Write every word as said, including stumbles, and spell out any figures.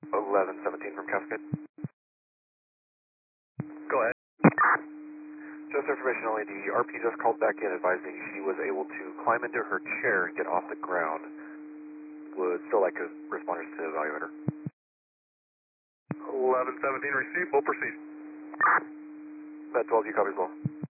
eleven seventeen from Cascade. Go ahead. Just information only, the R P just called back in advising she was able to climb into her chair and get off the ground. Would still like a responders to evaluate her. eleven seventeen received, we'll proceed. That twelve, you copy as well.